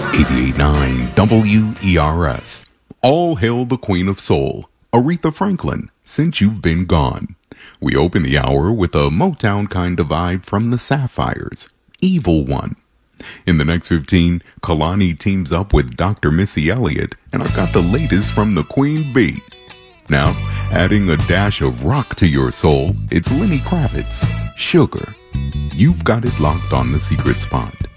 88.9 WERS. All hail the Queen of Soul, Aretha Franklin, Since You've Been Gone. We open the hour with a Motown kind of vibe from the Sapphires, Evil One. In the next 15, Kalani teams up with Dr. Missy Elliott, and I've got the latest from the Queen Bee. Now, adding a dash of rock to your soul, it's Lenny Kravitz, Sugar. You've got it locked on The Secret Spot.